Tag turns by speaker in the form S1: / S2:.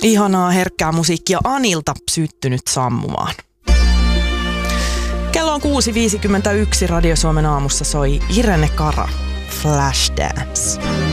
S1: Ihanaa herkkää musiikkia Anilta syttynyt sammumaan. Kello on 6.51, Radio Suomen aamussa soi Irene Cara, Flashdance.